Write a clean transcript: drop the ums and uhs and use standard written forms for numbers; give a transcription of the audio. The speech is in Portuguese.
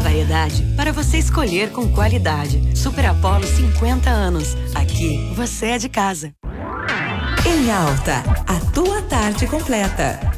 variedade para você escolher com qualidade. Super Apollo 50 anos. Aqui você é de casa. Em Alta, a tua tarde completa.